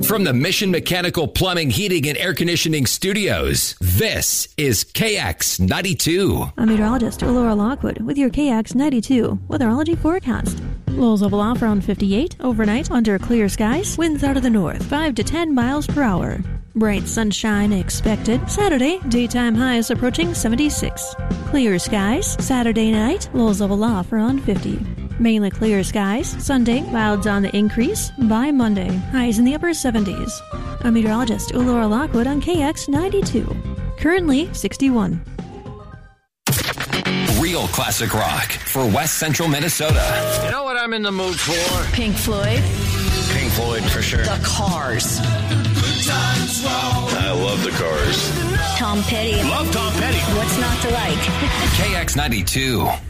From the Mission Mechanical Plumbing, Heating, and Air Conditioning Studios, this is KX92. I'm meteorologist Laura Lockwood with your KX92 weatherology forecast. Lows level off around 58 overnight under clear skies. Winds out of the north 5 to 10 miles per hour. Bright sunshine expected. Saturday, daytime highs approaching 76. Clear skies. Saturday night, lows level off around 50. Mainly clear skies. Sunday, clouds on the increase. By Monday, highs in the upper 70s. I'm meteorologist Laura Lockwood on KX92. Currently 61. Real classic rock for West Central Minnesota. You know what I'm in the mood for? Pink Floyd. Pink Floyd, for sure. The Cars. I love the Cars. Tom Petty. Love Tom Petty. What's not to like? KX92.